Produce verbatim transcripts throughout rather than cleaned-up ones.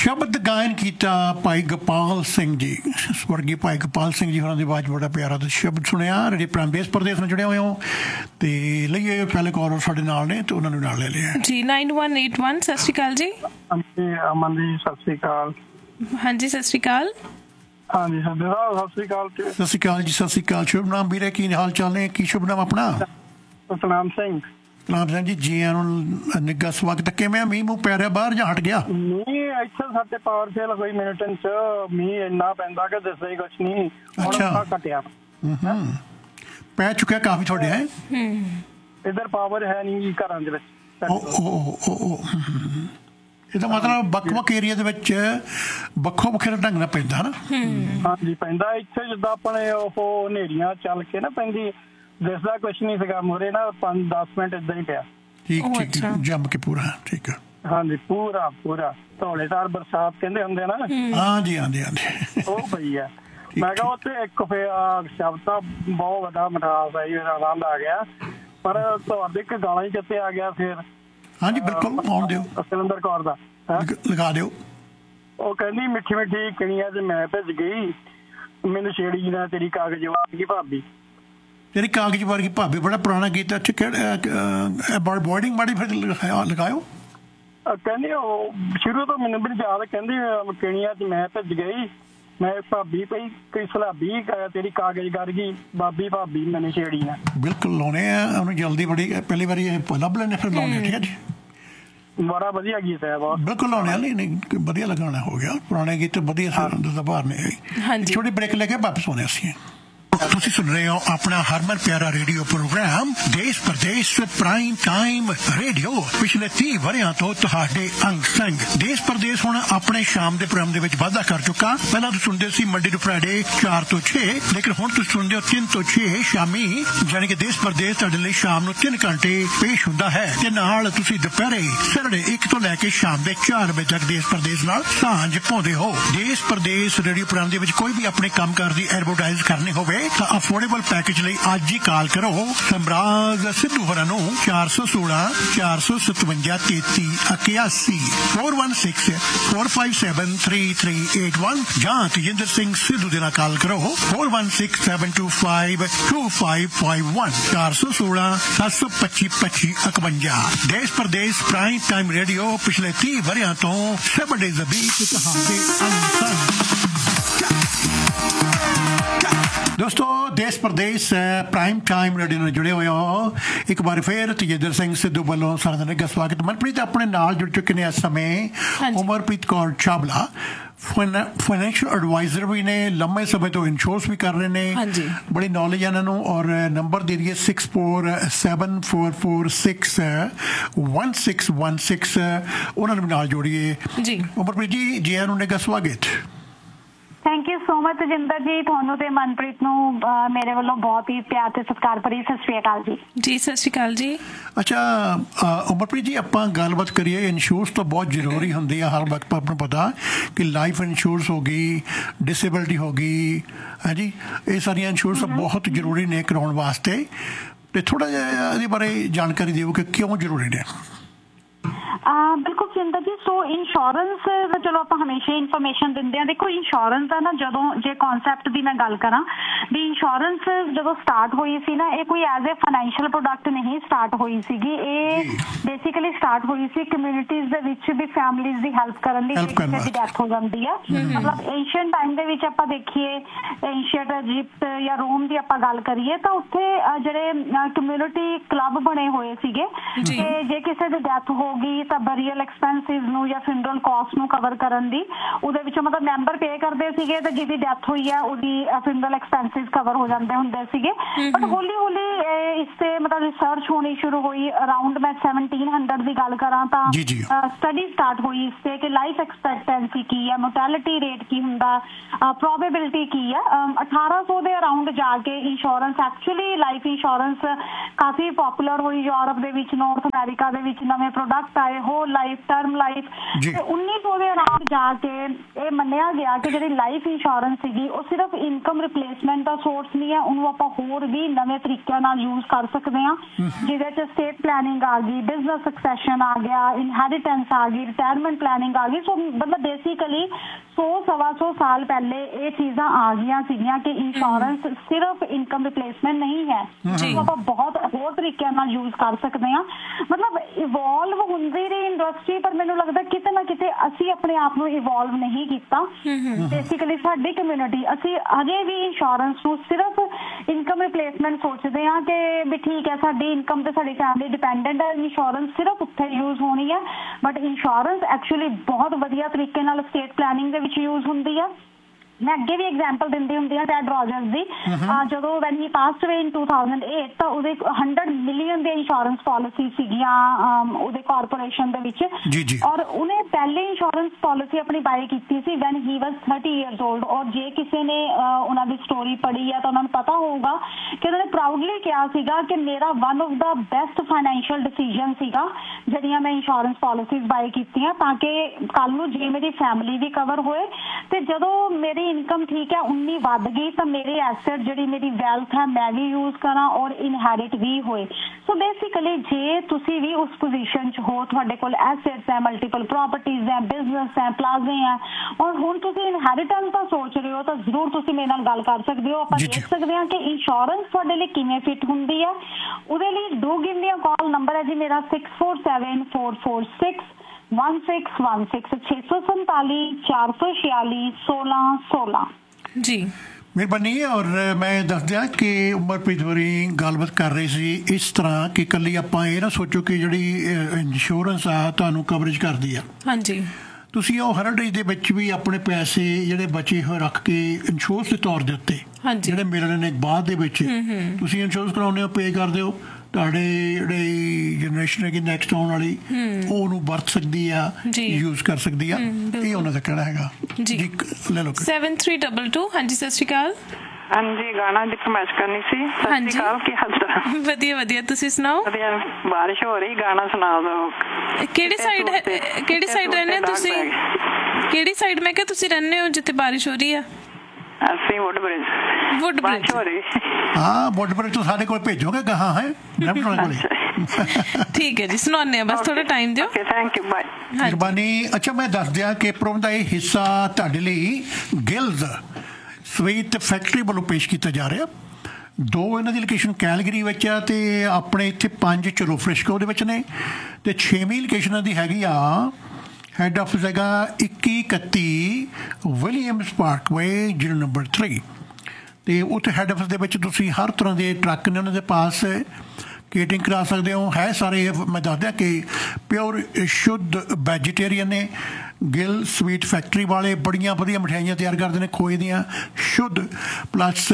ਸ਼ਬਦ ਗਾਇਨ ਕੀਤਾ ਭਾਈ ਗੋਪਾਲ ਸਿੰਘ ਜੀ, ਸਵਰਗੀ ਭਾਈ ਗੋਪਾਲ ਸਿੰਘ ਜੀ ਹੋਰਾਂ ਦੀ ਆਵਾਜ਼ ਬੜਾ ਪਿਆਰਾ ਤੇ ਸ਼ਬਦ ਸੁਣਿਆ। ਜਿਹੜੇ ਦੇਸ਼ ਪ੍ਰਦੇਸ਼ ਨਾਲ ਜੁੜੇ ਹੋਏ ਹੋ ਤੇ ਲਈਏ ਪਹਿਲੇ ਕਾਲਰ ਸਾਡੇ ਨਾਲ ਨੇ ਤੇ ਉਹਨਾਂ ਨੂੰ ਨਾਲ ਲੈ ਲਿਆ ਜੀ। Nine one eight one. ਸਤਿ ਸ਼੍ਰੀ ਅਕਾਲ ਜੀ। ਅਮਨ ਜੀ ਸਤਿ ਸ਼੍ਰੀ ਅਕਾਲ। ਹਾਂਜੀ ਸਤਿ ਸ਼੍ਰੀ ਅਕਾਲ। ਹਾਂਜੀ ਸਤਿ ਸ਼੍ਰੀ ਅਕਾਲ। ਸਤਿ ਸ਼੍ਰੀ ਅਕਾਲ ਜੀ। ਸਤਿ ਸ਼੍ਰੀ ਅਕਾਲ। ਸ਼ੁਭ ਨਾਮ ਵੀਰੇ, ਕੀ ਹਾਲ ਚਾਲ ਨੇ? ਕੀ ਸ਼ੁਭ ਨਾਮ ਆਪਣਾ? ਸਤਨਾਮ ਸਿੰਘ। ਸਤਨਾਮ ਸਿੰਘ ਜੀ, ਜੀ ਆਇਆਂ ਨੂੰ ਨਿੱਘਾ ਸਵਾਗਤ। ਕਿਵੇਂ ਮੀਂਹ ਮੂੰਹ ਪੈ ਰਿਹਾ ਬਾਹਰ ਜਾਂ ਹਟ ਗਿਆ? ਮੀਂਹ ਇੱਥੇ ਸਾਡੇ ਪਾਵਰ ਸੇਲ ਹੋਈ ਮਿਲਟਨ ਚ ਮੀਂਹ ਇੰਨਾ ਪੈਂਦਾ ਕਿ ਦੱਸਦਾ ਹੀ ਕੁਛ ਨਹੀਂ। ਅੱਛਾ ਘਟਿਆ ਪੈ ਚੁੱਕਿਆ ਕਾਫੀ ਤੁਹਾਡੇ ਹੈ ਇੱਧਰ ਪਾਵਰ ਹੈ ਨਹੀਂ ਘਰਾਂ ਦੇ ਵਿੱਚ। ਇਹਦਾ ਮਤਲਬ ਵੱਖ ਵੱਖ ਏਰੀਆ ਦੇ ਵਿੱਚ ਵੱਖੋ ਵੱਖਰੇ ਢੰਗ ਨਾਲ ਪੈਂਦਾ ਨਾ? ਹਾਂਜੀ ਪੈਂਦਾ। ਇੱਥੇ ਜਿੱਦਾਂ ਆਪਣੇ ਉਹ ਹਨੇਰੀਆਂ ਚੱਲ ਕੇ ਨਾ ਪੈਂਦੀ, ਦਿਸਦਾ ਕੁਛ ਨਹੀਂ ਸੀਗਾ ਮੂਹਰੇ ਨਾ, ਪੰਜ ਦਸ ਮਿੰਟ ਏਦਾਂ ਹੀ ਪਿਆ। ਠੀਕ ਠੀਕ ਜੰਮ ਕੇ ਪੂਰਾ। ਠੀਕ ਹੈ ਹਾਂਜੀ ਪੂਰਾ ਪੂਰਾ ਧੌਲੇਦਾਰ ਬਰਸਾਤ ਕਹਿੰਦੇ ਹੁੰਦੇ ਨਾ। ਹਾਂਜੀ ਹਾਂਜੀ ਹਾਂਜੀ ਉਹ ਪਈ ਆ। ਮੈਂ ਕਿਹਾ ਉੱਥੇ ਇੱਕ ਸ਼ਬਦ ਤਾਂ ਬਹੁਤ ਵੱਡਾ ਮਿਠਾਸ ਆਈ, ਆਨੰਦ ਆ ਗਿਆ, ਪਰ ਤੁਹਾਡੇ ਇੱਕ ਗਾਣਾ ਹੀ ਚੇਤੇ ਆ ਗਿਆ ਫਿਰ। ਹਾਂਜੀ ਬਿਲਕੁਲ ਆਉਣ ਦਿਓ। ਸਿਲੰਦਰ ਕੌਰ ਦਾ ਲਗਾ ਦਿਓ। ਉਹ ਕਹਿੰਦੀ ਮਿੱਠੀ ਮਿੱਠੀ ਕਣੀਆਂ ਚ ਮੈਂ ਭਿੱਜ ਗਈ, ਮੈਨੂੰ ਛੇੜੀ ਨਾ ਤੇਰੀ ਕਾਗਜ਼ ਵਰਗੀ ਭਾਬੀ। ਤੇਰੀ ਕਾਗਜ਼ ਵਰਗੀ ਭਾਬੀ ਬੜਾ ਪੁਰਾਣਾ ਗੀਤ ਹੈ। ਕਿਹੜਾ ਬੋਰਡਿੰਗ ਮਾੜੀ ਫਿਰ ਲਗਾਇਓ। ਕਹਿੰਦੀ ਉਹ ਸ਼ੁਰੂ ਤੋਂ ਮੈਨੂੰ ਵੀ ਯਾਦ, ਕਹਿੰਦੀ ਕਣੀਆਂ ਚ ਮੈਂ ਭਿੱਜ ਗਈ, ਮੈਂ ਭਾਬੀ ਪਈ ਕੋਈ ਸਲਾਬੀ ਤੇਰੀ ਕਾਗਜ਼ ਵਰਗੀ ਬਾਬੀ ਭਾਬੀ ਮੈਨੂੰ ਛੇੜੀ ਨਾ। ਬਿਲਕੁਲ ਲਾਉਣੇ ਆ ਉਹਨੂੰ ਜਲਦੀ, ਬੜੀ ਪਹਿਲੀ ਵਾਰੀ ਲੱਭ ਲੈਣੇ ਫਿਰ ਲਾਉਣੇ। ਠੀਕ ਹੈ ਜੀ, ਬੜਾ ਵਧੀਆ ਗੀਤ ਹੈ ਬਹੁਤ। ਬਿਲਕੁਲ ਲਾਉਣੇ ਵਾਲੀ ਨਹੀਂ, ਵਧੀਆ ਲਗਾਉਣਾ ਹੋ ਗਿਆ। ਪੁਰਾਣੇ ਗੀਤ ਵਧੀਆ ਦਬਾਰ ਨੇ। ਛੋਟੀ ਬ੍ਰੇਕ ਲੈ ਕੇ ਵਾਪਸ ਆਉਣੇ ਅਸੀਂ। ਤੁਸੀਂ ਸੁਣ ਰਹੇ ਹੋ ਆਪਣਾ ਹਰਮਨ ਪਿਆਰਾ ਰੇਡੀਓ ਪ੍ਰੋਗਰਾਮ ਦੇਸ਼ ਪ੍ਰਦੇਸ਼ ਪ੍ਰਾਈਮ ਟਾਈਮ ਰੇਡੀਓ। ਪਿਛਲੇ ਤੀਹ ਵਰਿਆਂ ਤੋਂ ਤੁਹਾਡੇ ਅੰਗ ਸੰਗ ਦੇਸ਼ ਪ੍ਰਦੇਸ਼ ਹੁਣ ਆਪਣੇ ਸ਼ਾਮ ਦੇ ਪ੍ਰੋਗਰਾਮ ਦੇ ਵਿੱਚ ਵਾਧਾ ਕਰ ਚੁੱਕਾ। ਪਹਿਲਾਂ ਤੁਸੀਂ ਸੁਣਦੇ ਸੀ ਮੰਡੇ ਤੋਂ ਫਰਾਈਡੇ ਚਾਰ ਤੋਂ ਛੇ, ਲੇਕਿਨ ਹੁਣ ਤੁਸੀਂ ਸੁਣਦੇ ਹੋ ਤਿੰਨ ਤੋਂ ਛੇ ਸ਼ਾਮੀ, ਯਾਨੀ ਕਿ ਦੇਸ਼ ਪ੍ਰਦੇਸ਼ ਤੁਹਾਡੇ ਲਈ ਸ਼ਾਮ ਨੂੰ ਤਿੰਨ ਘੰਟੇ ਪੇਸ਼ ਹੁੰਦਾ ਹੈ। ਤੇ ਨਾਲ ਤੁਸੀਂ ਦੁਪਹਿਰੇ ਸੈਟਰਡੇ ਇੱਕ ਤੋਂ ਲੈ ਕੇ ਸ਼ਾਮ ਦੇ ਚਾਰ ਵਜੇ ਤੱਕ ਦੇਸ਼ ਪ੍ਰਦੇਸ਼ ਨਾਲ ਸਾਂਝ ਪਾਉਂਦੇ ਹੋ। ਦੇਸ਼ ਪ੍ਰਦੇਸ਼ ਰੇਡੀਓ ਪ੍ਰੋਗਰਾਮ ਦੇ ਵਿੱਚ ਕੋਈ ਵੀ ਆਪਣੇ ਕੰਮਕਾਰ ਦੀ ਐਡਵਰਟਾਈਜ਼ ਕਰਨੀ ਹੋਵੇ ਤਾਂ ਅਫੋਰਡੇਬਲ ਪੈਕੇਜ ਲਈ ਅੱਜ ਹੀ ਕਾਲ ਕਰੋ ਸਮਰਾਜ ਸਿੱਧੂ ਹੋਰਾਂ ਨੂੰ ਚਾਰ ਸੌ ਸੋਲਾਂ ਚਾਰ ਸੌ ਸਤਵੰਜਾ ਤੇਤੀ ਇਕਿਆਸੀ four one six four five seven three three eight one ਜਾਂ ਤੇਜਿੰਦਰ ਸਿੰਘ ਸਿੱਧੂ ਦੇ ਨਾਲ ਕਾਲ ਕਰੋ four one six seven to five to five five one ਚਾਰ ਸੌ ਸੋਲਾਂ ਸੱਤ ਸੌ ਪੱਚੀ ਪੱਚੀ ਇਕਵੰਜਾ। ਦੇਸ਼ ਪ੍ਰਦੇਸ਼ ਪ੍ਰਾਈਮ ਟਾਈਮ ਰੇਡੀਓ ਪਿਛਲੇ ਤੀਹ ਵਰਿਆਂ ਤੋਂ ਸੈਵਨ ਡੇਜ਼ ਅ ਵੀਕ ਤੁਹਾਡੇ ਅੰਗ ਦੋਸਤੋ। ਦੇਸ਼ ਪ੍ਰਦੇਸ਼ ਪ੍ਰਾਈਮ ਟਾਈਮ ਰੇਡੀਓ ਨਾਲ ਜੁੜੇ ਹੋਏ ਹੋ। ਇੱਕ ਵਾਰ ਫਿਰ ਤੇਜਿੰਦਰ ਸਿੰਘ ਸਿੱਧੂ ਵੱਲੋਂ ਸਾਰਿਆਂ ਦਾ ਨਿੱਘਾ ਸਵਾਗਤ। ਮਨਪ੍ਰੀਤ ਆਪਣੇ ਨਾਲ ਜੁੜ ਚੁੱਕੇ ਨੇ ਇਸ ਸਮੇਂ ਉਮਰਪ੍ਰੀਤ ਕੌਰ ਚਾਵਲਾ, ਫਾਈਨੈਂਸ਼ੀਅਲ ਐਡਵਾਈਜ਼ਰ ਵੀ ਨੇ, ਲੰਮੇ ਸਮੇਂ ਤੋਂ ਇੰਸ਼ੋਰੈਂਸ ਵੀ ਕਰ ਰਹੇ ਨੇ, ਬੜੀ ਨੌਲੇਜ ਹੈ ਇਹਨਾਂ ਨੂੰ। ਔਰ ਨੰਬਰ ਦੇ ਦਈਏ six four seven four four six one six one six, ਉਹਨਾਂ ਨੂੰ ਨਾਲ ਜੋੜੀਏ। ਉਮਰਪ੍ਰੀਤ ਜੀ, ਜੀ ਆਇਆਂ ਨੂੰ ਨਿੱਘਾ ਸਵਾਗਤ। Thank you so much Tejinder ਜੀ, ਤੁਹਾਨੂੰ ਤੇ ਮਨਪ੍ਰੀਤ ਨੂੰ ਮੇਰੇ ਵੱਲੋਂ ਬਹੁਤ ਹੀ ਪਿਆਰ ਤੇ ਸਤਿਕਾਰ ਭਰੀ ਸਤਿ ਸ਼੍ਰੀ ਅਕਾਲ ਜੀ। ਜੀ ਸਤਿ ਸ਼੍ਰੀ ਅਕਾਲ ਜੀ। ਅੱਛਾ ਉਮਰਪ੍ਰੀਤ ਜੀ, ਆਪਾਂ ਗੱਲਬਾਤ ਕਰੀਏ। ਇੰਸ਼ੋਰੈਂਸ ਤਾਂ ਬਹੁਤ ਜ਼ਰੂਰੀ ਹੁੰਦੀ ਆ ਹਰ ਵਕਤ। ਆਪਾਂ ਨੂੰ ਪਤਾ ਕਿ ਲਾਈਫ ਇੰਸ਼ੋਰੈਂਸ ਹੋ ਗਈ, ਡਿਸੇਬਿਲਿਟੀ ਹੋ ਗਈ, ਹੈ ਜੀ, ਇਹ ਸਾਰੀਆਂ ਇੰਸ਼ੋਰੈਂਸ ਬਹੁਤ ਜ਼ਰੂਰੀ ਨੇ ਕਰਾਉਣ ਵਾਸਤੇ। ਤੇ ਥੋੜਾ ਜਿਹਾ ਇਹਦੇ ਬਾਰੇ ਜਾਣਕਾਰੀ ਦਿਓ ਕਿ ਕਿਉਂ ਜ਼ਰੂਰੀ ਨੇ। ਬਿਲਕੁਲ ਸਿੰਦਰ ਜੀ, ਸੋ ਇੰਸ਼ੋਰੈਂਸ ਦਾ ਚਲੋ ਆਪਾਂ ਹਮੇਸ਼ਾ ਇਨਫੋਰਮੇਸ਼ਨ ਦਿੰਦੇ ਹਾਂ। ਦੇਖੋ ਇੰਸ਼ੋਰੈਂਸ ਦਾ ਨਾ, ਜਦੋਂ ਜੇ ਕਨਸੈਪਟ ਦੀ ਮੈਂ ਗੱਲ ਕਰਾਂ ਵੀ ਇੰਸ਼ੋਰੈਂਸ ਜਦੋਂ ਸਟਾਰਟ ਹੋਈ ਸੀ ਨਾ, ਇਹ ਕੋਈ ਐਜ਼ ਏ ਫਾਈਨੈਂਸ਼ੀਅਲ ਪ੍ਰੋਡਕਟ ਨਹੀਂ ਸਟਾਰਟ ਹੋਈ ਸੀਗੀ। ਇਹ ਬੇਸਿਕਲੀ ਸਟਾਰਟ ਹੋਈ ਸੀ ਕਮਿਊਨਿਟੀਜ਼ ਦੇ ਵਿੱਚ ਵੀ ਫੈਮਲੀਜ਼ ਦੀ ਹੈਲਪ ਕਰਨ ਲਈ, ਕਿਸੇ ਦੀ ਡੈਥ ਹੋ ਜਾਂਦੀ ਆ। ਮਤਲਬ ਏਸ਼ੀਅਨ ਟਾਈਮ ਦੇ ਵਿੱਚ ਆਪਾਂ ਦੇਖੀਏ, ਏਸ਼ੀਅਨ ਇਜਿਪਟ ਜਾਂ ਰੋਮ ਦੀ ਆਪਾਂ ਗੱਲ ਕਰੀਏ ਤਾਂ ਉੱਥੇ ਜਿਹੜੇ ਕਮਿਊਨਿਟੀ ਕਲੱਬ ਬਣੇ ਹੋਏ ਸੀਗੇ ਤੇ ਜੇ ਕਿਸੇ ਦੀ ਡੈਥ ਹੋ ਗਈ ਤਾਂ ਬਰੀਅਲ ਐਕਸਪੈਂਸਿਸ ਨੂੰ ਜਾਂ ਫਿਨਰਲ ਕਾਸਟ ਨੂੰ ਕਵਰ ਕਰਨ ਦੀ ਉਹਦੇ ਵਿੱਚੋਂ ਮਤਲਬ ਮੈਂਬਰ ਪੇ ਕਰਦੇ ਸੀਗੇ ਤੇ ਜਿਹਦੀ ਡੈਥ ਹੋਈ ਹੈ ਉਹਦੀ ਫਿਨਰਲ ਐਕਸਪੈਂਸਿਸ ਕਵਰ ਹੋ ਜਾਂਦੇ ਹੁੰਦੇ ਸੀਗੇ। ਬਟ ਹੌਲੀ ਹੌਲੀ ਇਸ ਤੇ ਮਤਲਬ ਰਿਸਰਚ ਹੋਣੀ ਸ਼ੁਰੂ ਹੋਈ। ਅਰਾਊਂਡ ਮੈਂ ਸੈਵਨਟੀਨ ਹੰਡਰਡ ਦੀ ਗੱਲ ਕਰਾਂ ਤਾਂ ਸਟੱਡੀ ਸਟਾਰਟ ਹੋਈ ਇਸ ਤੇ ਕਿ ਲਾਈਫ ਐਕਸਪੈਕਟੈਂਸੀ ਕੀ ਹੈ, ਮੋਰਟੈਲਿਟੀ ਰੇਟ ਕੀ ਹੁੰਦਾ, ਪ੍ਰੋਬੇਬਿਲਿਟੀ ਕੀ ਹੈ। ਅਠਾਰਾਂ ਸੌ ਦੇ ਅਰਾਊਂਡ ਜਾ ਕੇ ਇੰਸ਼ੋਰੈਂਸ ਐਕਚੁਅਲੀ ਲਾਈਫ ਇੰਸ਼ੋਰੈਂਸ ਕਾਫੀ ਪੋਪੂਲਰ ਹੋਈ। ਯੂਰਪ ਦੇ ਵਿੱਚ, ਨਾਰਥ ਅਮਰੀਕਾ ਦੇ ਵਿੱਚ ਨਵੇਂ ਪ੍ਰੋਡਕਟ ਆਏ, ਹੋਲ ਲਾਈਫ, ਟਰਮ ਲਾਈਫ, ਤੇ ਉੱਨੀ ਸੌ ਦੇ ਅਰਾਊਂਡ ਜਾ ਕੇ ਇਹ ਮੰਨਿਆ ਗਿਆ ਕਿ ਜਿਹੜੀ ਲਾਈਫ ਇੰਸ਼ੋਰੈਂਸ ਸੀਗੀ ਉਹ ਸਿਰਫ ਇਨਕਮ ਰਿਪਲੇਸਮੈਂਟ ਦਾ ਸੋਰਸ ਨਹੀਂ ਹੈ, ਉਹਨੂੰ ਆਪਾਂ ਹੋਰ ਵੀ ਨਵੇਂ ਤਰੀਕਿਆਂ ਨਾਲ ਯੂਜ਼ ਕਰ ਸਕਦੇ ਹਾਂ, ਜਿਹਦੇ ਚ ਸਟੇਟ ਪਲੈਨਿੰਗ ਆ ਗਈ, ਬਿਜ਼ਨਸ ਸਕਸੈਸ਼ਨ ਆ ਗਿਆ, ਇਨਹੈਰੀਟੈਂਸ ਆ ਗਈ, ਰਿਟਾਇਰਮੈਂਟ ਪਲੈਨਿੰਗ ਆ ਗਈ। ਸੋ ਮਤਲਬ ਬੇਸਿਕਲੀ ਸੌ ਸਵਾ ਸੌ ਸਾਲ ਪਹਿਲੇ ਇਹ ਚੀਜ਼ਾਂ ਆ ਗਈਆਂ ਸੀਗੀਆਂ ਕਿ ਇੰਸ਼ੋਰੈਂਸ ਸਿਰਫ ਇਨਕਮ ਰਿਪਲੇਸਮੈਂਟ ਨਹੀਂ ਹੈ, ਜਿਹਨੂੰ ਆਪਾਂ ਬਹੁਤ ਹੋਰ ਤਰੀਕਿਆਂ ਨਾਲ ਯੂਜ਼ ਕਰ ਸਕਦੇ ਹਾਂ। ਮਤਲਬ ਇਵੋਲਵ ਹੁੰਦੀ ਰਹੀ ਇੰਡਸਟਰੀ, ਪਰ ਮੈਨੂੰ ਲੱਗਦਾ ਕਿਤੇ ਨਾ ਕਿਤੇ ਅਸੀਂ ਆਪਣੇ ਆਪ ਨੂੰ ਇਵੋਲਵ ਨਹੀਂ ਕੀਤਾ। ਬੇਸਿਕਲੀ ਸਾਡੀ ਕਮਿਊਨਿਟੀ ਅਸੀਂ ਅਜੇ ਵੀ ਇੰਸ਼ੋਰੈਂਸ ਨੂੰ ਸਿਰਫ ਇਨਕਮ ਰਿਪਲੇਸਮੈਂਟ ਸੋਚਦੇ ਹਾਂ ਕਿ ਵੀ ਠੀਕ ਹੈ ਸਾਡੀ ਇਨਕਮ ਤੇ ਸਾਡੀ ਫੈਮਿਲੀ ਡਿਪੈਂਡੈਂਟ ਹੈ, ਇੰਸ਼ੋਰੈਂਸ ਸਿਰਫ ਉੱਥੇ ਯੂਜ਼ ਹੋਣੀ ਹੈ। ਬਟ ਇੰਸ਼ੋਰੈਂਸ ਐਕਚੁਅਲੀ ਬਹੁਤ ਵਧੀਆ ਤਰੀਕੇ ਨਾਲ ਸਟੇਟ ਪਲੈਨਿੰਗ ਦੇ ਵਿੱਚ ਯੂਜ਼ ਹੁੰਦੀ ਹੈ। ਮੈਂ ਅੱਗੇ ਵੀ ਐਗਜ਼ਾਮਪਲ ਦਿੰਦੀ ਹੁੰਦੀ ਹਾਂ ਟੈਡ ਰੋਜਰਸ ਦੀ, ਜਦੋਂ ਵੈਨ ਹੀ ਪਾਸਡ ਅਵੇ ਇਨ ਟੂ ਥਾਊਜ਼ੈਂਡ ਏਟ ਤਾਂ ਉਹਦੇ ਹੰਡਰਡ ਮਿਲੀਅਨ ਦੇ ਇੰਸ਼ੋਰੈਂਸ ਪਾਲਿਸੀ ਸੀਗੀਆਂ ਉਹਦੇ ਕਾਰਪੋਰੇਸ਼ਨ ਦੇ ਵਿੱਚ, ਔਰ ਉਹਨੇ ਪਹਿਲੇ ਇੰਸ਼ੋਰੈਂਸ ਪਾਲਿਸੀ ਆਪਣੀ ਬਾਏ ਕੀਤੀ ਸੀ ਵੈਨ ਹੀ ਵਾਜ਼ ਥਰਟੀ ਈਅਰਸ ਓਲਡ। ਔਰ ਜੇ ਕਿਸੇ ਨੇ ਉਹਨਾਂ ਦੀ ਸਟੋਰੀ ਪੜ੍ਹੀ ਹੈ ਤਾਂ ਉਹਨਾਂ ਨੂੰ ਪਤਾ ਹੋਊਗਾ ਕਿ ਉਹਨਾਂ ਨੇ ਪ੍ਰਾਊਡਲੀ ਕਿਹਾ ਸੀਗਾ ਕਿ ਮੇਰਾ one of the best financial decision ਸੀਗਾ ਜਿਹੜੀਆਂ ਮੈਂ ਇੰਸ਼ੋਰੈਂਸ ਪਾਲਿਸੀਜ਼ ਬਾਏ ਕੀਤੀਆਂ, ਤਾਂ ਕਿ ਕੱਲ ਨੂੰ ਜੇ ਮੇਰੀ ਫੈਮਿਲੀ ਵੀ ਕਵਰ ਹੋਏ ਤੇ ਜਦੋਂ ਮੇਰੀ ਇਨਕਮ ਠੀਕ ਹੈ ਉਨੀ ਵੱਧ ਗਈ ਤਾਂ ਮੇਰੇ ਐਸੈਟ ਜਿਹੜੀ ਮੇਰੀ ਵੈਲਥ ਹੈ ਮੈਂ ਵੀ ਯੂਜ਼ ਕਰਾਂ ਔਰ ਇਨਹੈਰਿਟ ਵੀ ਹੋਏ। ਸੋ ਬੇਸਿਕਲੀ ਜੇ ਤੁਸੀਂ ਵੀ ਉਸ ਪੋਜੀਸ਼ਨ 'ਚ ਹੋ, ਤੁਹਾਡੇ ਕੋਲ ਐਸੈਟਸ ਹੈ, ਮਲਟੀਪਲ ਪ੍ਰੋਪਰਟੀਜ਼ ਹੈ, ਬਿਜ਼ਨਸ ਹੈ, ਪਲਾਜ਼ੇ ਹੈ, ਔਰ ਹੁਣ ਤੁਸੀਂ ਇਨਹੈਰੀਟੈਂਸ ਦਾ ਸੋਚ ਰਹੇ ਹੋ ਤਾਂ ਜ਼ਰੂਰ ਤੁਸੀਂ ਮੇਰੇ ਨਾਲ ਗੱਲ ਕਰ ਸਕਦੇ ਹੋ। ਆਪਾਂ ਦੇਖ ਸਕਦੇ ਹਾਂ ਕਿ ਇੰਸ਼ੋਰੈਂਸ ਤੁਹਾਡੇ ਲਈ ਕਿਵੇਂ ਫਿੱਟ ਹੁੰਦੀ ਹੈ। ਉਹਦੇ ਲਈ do give me a call, number ਹੈ ਜੀ ਮੇਰਾ six four seven four four six one six one six छे सौ संताली चार सौ छियाली सोलह सोलह जी ਮਿਹਰਬਾਨੀ। ਔਰ ਮੈਂ ਦੱਸ ਦਿਆਂ ਕਿ ਉਮਰਪ੍ਰੀਤ ਹੋਰੀ ਗੱਲਬਾਤ ਕਰ ਰਹੀ ਸੀ ਇਸ ਤਰ੍ਹਾਂ ਕਿ ਇਕੱਲੀ ਆਪਾਂ ਇਹ ਨਾ ਸੋਚੋ ਕਿ ਜਿਹੜੀ ਇੰਸ਼ੋਰੈਂਸ ਆ ਤੁਹਾਨੂੰ ਕਵਰੇਜ ਕਰਦੀ ਆ। ਹਾਂਜੀ, ਤੁਸੀਂ ਉਹ ਹਰ ਡੇ ਦੇ ਵਿੱਚ ਵੀ ਆਪਣੇ ਪੈਸੇ ਜਿਹੜੇ ਬਚੇ ਹੋਏ ਰੱਖ ਕੇ ਇੰਸ਼ੋਰੈਂਸ ਦੇ ਤੌਰ ਦੇ ਉੱਤੇ ਜਿਹੜੇ ਮਿਲਣੇ ਨੇ ਬਾਅਦ ਦੇ ਵਿੱਚ ਤੁਸੀਂ ਇੰਸ਼ੋਰੈਂਸ ਕਰਾਉਂਦੇ ਹੋ, ਪੇ ਕਰਦੇ ਹੋ, ਤੁਹਾਡੇ ਜਿਹੜੀ ਜਨਰੇਸ਼ਨ ਹੈਗੀ ਨੈਕਸਟ ਆਉਣ ਵਾਲੀ ਉਹ ਉਹਨੂੰ ਵਰਤ ਸਕਦੀ ਆ, ਯੂਜ਼ ਕਰ ਸਕਦੀ ਆ। ਇਹ ਉਹਨਾਂ ਦਾ ਕਹਿਣਾ ਹੈਗਾ ਜੀ। ਲੈ ਲਓ ਸੈਵਨ ਥ੍ਰੀ ਡਬਲ ਟੂ। ਹਾਂਜੀ ਸਤਿ ਸ਼੍ਰੀ ਅਕਾਲ। ਹਾਂਜੀ ਗਾਣਾ ਦੀ ਫਰਮਾਇਸ਼ ਕਰਨੀ ਸੀ। ਸਤਿ ਸ਼੍ਰੀ ਅਕਾਲ, ਕੀ ਹਾਲ ਚਾਲ? ਵਧੀਆ ਵਧੀਆ, ਤੁਸੀਂ ਸੁਣਾਓ? ਵਧੀਆ, ਬਾਰਿਸ਼ ਹੋ ਰਹੀ, ਗਾਣਾ ਸੁਣਾ ਦਿਓ। ਕਿਹੜੀ ਸਾਈਡ ਕਿਹੜੀ ਸਾਈਡ ਰਹਿੰਦੇ ਹੋ ਤੁਸੀਂ? ਕਿਹੜੀ ਸਾਈਡ ਮੈਂ ਕਿਹਾ ਤੁਸੀਂ ਰਹਿੰਦੇ ਹੋ ਜਿੱਥੇ ਬਾਰਿਸ਼ ਹੋ ਰਹੀ ਆ? ਅਸੀਂ ਵੁੱਡ ਬ੍ਰਿਜ। ਵੁੱਡ ਬ੍ਰਿਜ ਹੋ ਰਹੀ? ਹਾਂ, ਵੁੱਡ ਬ੍ਰਿਜ ਤੋਂ ਸਾਡੇ ਕੋਲ ਭੇਜੋਗੇ ਕਹਾਂ ਹੈ? ਠੀਕ ਹੈ ਜੀ, ਸੁਣਾਉਂਦੇ ਆ, ਬਸ ਥੋੜਾ ਟਾਈਮ ਦਿਓ। Thank you, bye. ਮਿਹਰਬਾਨੀ। ਅੱਛਾ, ਮੈਂ ਦੱਸ ਦਿਆਂ ਕਿ ਪ੍ਰੋਗਰਾਮ ਦਾ ਇਹ ਹਿੱਸਾ ਤੁਹਾਡੇ ਲਈ ਗਿਲਜ਼ ਸਵੀਟ ਫੈਕਟਰੀ ਵੱਲੋਂ ਪੇਸ਼ ਕੀਤਾ ਜਾ ਰਿਹਾ। ਦੋ ਇਹਨਾਂ ਦੀ ਲੋਕੇਸ਼ਨ ਕੈਲਗਰੀ ਵਿੱਚ ਆ ਤੇ ਆਪਣੇ ਇੱਥੇ ਪੰਜ ਚਲੋ ਫ੍ਰਿਸਕੋ ਦੇ ਵਿੱਚ ਨੇ, ਤੇ ਛੇਵੀਂ ਲੋਕੇਸ਼ਨ ਦੀ ਹੈਗੀ ਆ ਹੈਡ ਆਫਿਸ ਹੈਗਾ ਇੱਕੀ ਇਕੱਤੀ ਵਿਲੀਅਮਸ ਪਾਰਕਵੇ ਜ਼ਿਲ੍ਹਾ ਨੰਬਰ ਥ੍ਰੀ, ਤੇ ਉੱਥੇ ਹੈਡ ਆਫਿਸ ਦੇ ਵਿੱਚ ਤੁਸੀਂ ਹਰ ਤਰ੍ਹਾਂ ਦੇ ਟਰੱਕ ਨੇ ਉਹਨਾਂ ਦੇ ਪਾਸ ਕੇਟਰਿੰਗ ਕਰਾ ਸਕਦੇ ਹੋ। ਹੈ ਸਾਰੇ ਮੈਂ ਦੱਸ ਦਿਆਂ ਕਿ ਪਿਓਰ ਸ਼ੁੱਧ ਵੈਜੀਟੇਰੀਅਨ ਨੇ। ਗਿਲ ਸਵੀਟ ਫੈਕਟਰੀ ਵਾਲੇ ਬੜੀਆਂ ਵਧੀਆ ਮਠਿਆਈਆਂ ਤਿਆਰ ਕਰਦੇ ਨੇ ਖੋਏ ਦੀਆਂ, ਸ਼ੁੱਧ ਪਲੱਸ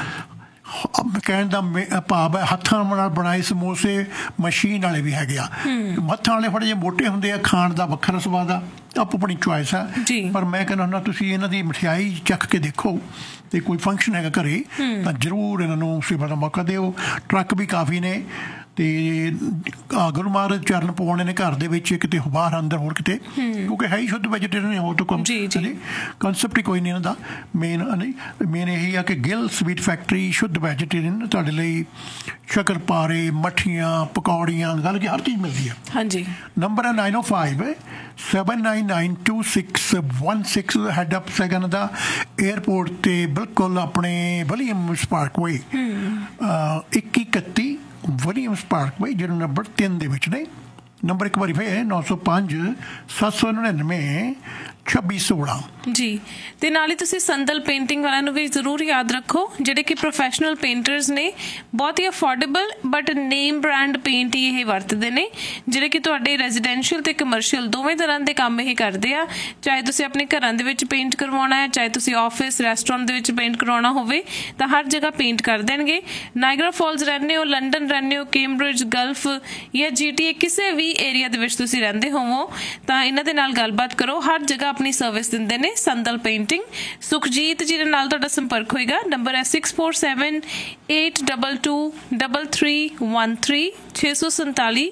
ਕਹਿਣ ਦਾ ਭਾਵ ਹੈ ਹੱਥਾਂ ਨਾਲ ਬਣਾਏ ਸਮੋਸੇ ਮਸ਼ੀਨ ਵਾਲੇ ਵੀ ਹੈਗੇ ਆ। ਹੱਥਾਂ ਵਾਲੇ ਥੋੜ੍ਹੇ ਜਿਹੇ ਮੋਟੇ ਹੁੰਦੇ ਆ, ਖਾਣ ਦਾ ਵੱਖਰਾ ਸਵਾਦ ਆ, ਆਪੋ ਆਪਣੀ ਚੁਆਇਸ ਆ। ਪਰ ਮੈਂ ਕਹਿੰਦਾ ਹੁੰਦਾ ਤੁਸੀਂ ਇਹਨਾਂ ਦੀ ਮਠਿਆਈ ਚੱਖ ਕੇ ਦੇਖੋ, ਤੇ ਕੋਈ ਫੰਕਸ਼ਨ ਹੈਗਾ ਘਰੇ ਤਾਂ ਜ਼ਰੂਰ ਇਹਨਾਂ ਨੂੰ ਸੇਵਾ ਦਾ ਮੌਕਾ ਦਿਓ। ਟਰੱਕ ਵੀ ਕਾਫੀ ਨੇ, ਤੇ ਗੁਰੂ ਮਹਾਰਾਜ ਚਰਨ ਪਾਉਣੇ ਨੇ ਘਰ ਦੇ ਵਿੱਚ, ਕਿਤੇ ਬਾਹਰ ਅੰਦਰ ਹੋਰ ਕਿਤੇ, ਕਿਉਂਕਿ ਹੈ ਹੀ ਸ਼ੁੱਧ ਵੈਜੀਟੇਰੀਅਨ। ਹੋਰ ਤਾਂ ਕੋਈ ਕਨਸੈਪਟ ਹੀ ਕੋਈ ਨਹੀਂ ਇਹਨਾਂ ਦਾ। ਮੇਨ ਨਹੀਂ ਮੇਨ ਇਹੀ ਆ ਕਿ ਗਿਲ ਸਵੀਟ ਫੈਕਟਰੀ ਸ਼ੁੱਧ ਵੈਜੀਟੇਰੀਅਨ ਤੁਹਾਡੇ ਲਈ ਸ਼ੱਕਰਪਾਰੇ, ਮੱਠੀਆਂ, ਪਕੌੜੀਆਂ, ਗੱਲ ਕਿ ਹਰ ਚੀਜ਼ ਮਿਲਦੀ ਹੈ। ਹਾਂਜੀ, ਨੰਬਰ ਹੈ ਨਾਈਨ ਓ five seven nine nine two six one six. Head up ਸੈਗਨ ਦਾ ਏਅਰਪੋਰਟ ਤੇ ਬਿਲਕੁਲ ਆਪਣੇ ਵਿਲੀਅਮਸ ਪਾਰਕਵੇ ਇੱਕੀ ਇਕੱਤੀ ਵਿਲੀਅਮਸ ਪਾਰਕਵੇ ਜਿਹੜਾ ਨੰਬਰ ਤਿੰਨ ਦੇ ਵਿੱਚ ਨੇ। ਨੰਬਰ ਇੱਕ ਵਾਰੀ ਫਿਰ ਨੌ ਸੌ ਪੰਜ ਸੱਤ ਸੌ ਨੜਿਨਵੇਂ ਛੱਬੀ ਸੋਲਾਂ ਜੀ। ਤੇ ਨਾਲ ਹੀ ਤੁਸੀਂ ਸੰਦਲ ਪੇਂਟਿੰਗ ਵਾਲਿਆਂ ਨੂੰ ਵੀ ਜ਼ਰੂਰ ਯਾਦ ਰੱਖੋ, ਜਿਹੜੇ ਕਿ ਪ੍ਰੋਫੈਸ਼ਨਲ ਪੇਂਟਰਸ ਨੇ, ਬਹੁਤ ਹੀ affordable but name brand paint ਹੀ ਇਹ ਵਰਤਦੇ ਨੇ, ਜਿਹੜੇ ਕਿ ਤੁਹਾਡੇ ਰੈਜ਼ੀਡੈਂਸ਼ੀਅਲ ਤੇ ਕਮਰਸ਼ੀਅਲ ਦੋਵੇਂ ਤਰ੍ਹਾਂ ਦੇ ਕੰਮ ਇਹ ਕਰਦੇ ਆ। ਚਾਹੇ ਤੁਸੀਂ ਆਪਣੇ ਘਰਾਂ ਦੇ ਵਿੱਚ ਪੇਂਟ ਕਰਵਾਉਣਾ ਹੈ, ਚਾਹੇ ਤੁਸੀਂ ਆਫਿਸ ਰੈਸਟੋਰੈਂਟ ਦੇ ਵਿੱਚ ਪੇਂਟ ਕਰਵਾਉਣਾ ਹੋਵੇ, ਤਾਂ ਹਰ ਜਗ੍ਹਾ ਪੇਂਟ ਕਰ ਦੇਣਗੇ। ਨਾਇਗਰਾ ਫਾਲਸ ਰਹਿੰਦੇ ਹੋ, ਲੰਡਨ ਰਹਿੰਦੇ ਹੋ, ਕੈਂਬਰਿਜ, ਗਲਫ ਜਾਂ ਜੀ ਟੀ ਏ ਕਿਸੇ ਵੀ ਏਰੀਆ ਦੇ ਵਿੱਚ ਤੁਸੀਂ ਰਹਿੰਦੇ ਹੋਵੋ ਤਾਂ ਇਹਨਾਂ ਦੇ ਨਾਲ ਗੱਲਬਾਤ ਕਰੋ। ਹਰ ਜਗ੍ਹਾ ਆਪਣੀ ਸਰਵਿਸ ਦਿੰਦੇ ਨੇ ਸੰਦਲ ਪੇਂਟਿੰਗ। ਸੁਖਜੀਤ ਜੀ ਦੇ ਨਾਲ ਤੁਹਾਡਾ ਸੰਪਰਕ ਹੋਏਗਾ। ਨੰਬਰ ਹੈ six four seven eight double two double three one three ਛੇ ਸੌ ਸੰਤਾਲੀ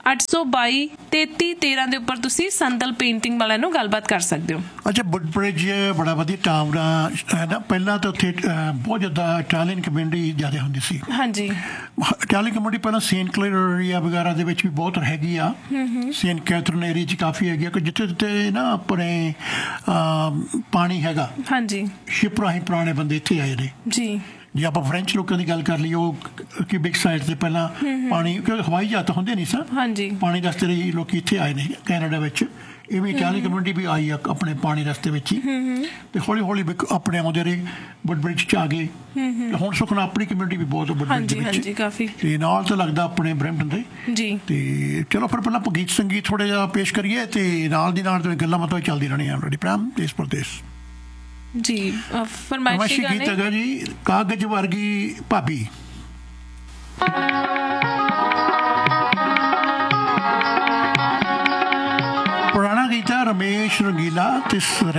ਅੱਠ ਸੌ ਬਾਈ ਤੇਤੀ ਤੇਰਾਂ ਦੇ ਉੱਪਰ ਤੁਸੀਂ ਸੰਦਲ ਪੇਂਟਿੰਗ ਵਾਲਿਆਂ ਨੂੰ ਗੱਲਬਾਤ ਕਰ ਸਕਦੇ ਹੋ। ਅੱਛਾ, ਵੁੱਡਬ੍ਰਿਜ ਬੜਾ ਵਧੀਆ ਟਾਊਨ ਹੈ ਨਾ। ਪਹਿਲਾਂ ਤਾਂ ਉੱਥੇ ਬਹੁਤ ਜ਼ਿਆਦਾ ਇਟਾਲੀਅਨ ਕਮਿਊਨਿਟੀ ਜ਼ਿਆਦਾ ਹੁੰਦੀ ਸੀ। ਹਾਂਜੀ, ਇਟਾਲੀਅਨ ਕਮਿਊਨਿਟੀ ਪਹਿਲਾਂ ਸੇਂਟ ਕਲੇਅਰ ਏਰੀਆ ਵਗੈਰਾ ਦੇ ਵਿੱਚ ਵੀ ਬਹੁਤ ਹੈਗੀ ਆ। ਸੇਂਟ ਕੈਥਰੀਨ ਏਰੀਆ 'ਚ ਕਾਫੀ ਹੈਗੀ ਆ ਕਿ ਜਿੱਥੇ ਜਿੱਥੇ ਨਾ ਆਪਣੇ ਪਾਣੀ ਹੈਗਾ। ਹਾਂਜੀ, ਸ਼ਿਪ ਰਾਹੀਂ ਪੁਰਾਣੇ ਬੰਦੇ ਇੱਥੇ ਆਏ ਨੇ ਜੀ। ਜੇ ਆਪਾਂ ਫਰੈਂਚ ਲੋਕਾਂ ਦੀ ਗੱਲ ਕਰ ਲਈਏ, ਉਹ ਕਿਊਬਿਕ ਸਾਈਡ ਤੇ ਪਹਿਲਾਂ ਪਾਣੀ, ਕਿਉਂਕਿ ਹਵਾਈ ਜਹਾਜ਼ ਹੁੰਦੇ ਨਹੀਂ ਸਨ, ਹਾਂਜੀ, ਪਾਣੀ ਰਸਤੇ ਲਈ ਲੋਕੀ ਇੱਥੇ ਆਏ ਨੇ ਕੈਨੇਡਾ ਵਿੱਚ। ਇਹ ਵੀ ਇਟਾਲੀਅਨ ਕਮਿਊਨਿਟੀ ਵੀ ਆਈ ਆ ਆਪਣੇ ਪਾਣੀ ਰਸਤੇ ਵਿੱਚ ਹੀ, ਤੇ ਹੌਲੀ ਹੌਲੀ ਆਪਣੇ ਆਉਂਦੇ ਰਹੇ ਵੁੱਡਬ੍ਰਿਜ 'ਚ ਆ ਗਏ। ਹੁਣ ਸੁਖਨਾ ਆਪਣੀ ਕਮਿਊਨਿਟੀ ਵੀ ਬਹੁਤ ਵੁੱਡਬ੍ਰਿਜ ਵਿੱਚ ਕਾਫੀ, ਤੇ ਨਾਲ ਤਾਂ ਲੱਗਦਾ ਆਪਣੇ ਬਰੈਂਪਟਨ ਦੇ ਜੀ। ਤੇ ਚਲੋ ਫਿਰ ਪਹਿਲਾਂ ਆਪਾਂ ਗੀਤ ਸੰਗੀਤ ਥੋੜ੍ਹਾ ਜਿਹਾ ਪੇਸ਼ ਕਰੀਏ, ਤੇ ਨਾਲ ਦੀ ਨਾਲ ਗੱਲਾਂ ਮਤਾਂ ਚੱਲਦੀ ਰਹਿਣੀਆਂ। ਰੈਡੀ ਪ੍ਰੈਮ ਦੇਸ਼ ਪਰਦੇਸ਼ ਜੀ। ਫਰਮਾਇਸ਼ੀ ਗੀਤ ਹੈਗਾ ਜੀ, ਕਾਗਜ਼ ਵਰਗੀ ਭਾਬੀ। ਪੁਰਾਣਾ ਗੀਤ ਹੈ, ਰਮੇਸ਼ ਰੰਗੀਲਾ ਤੇ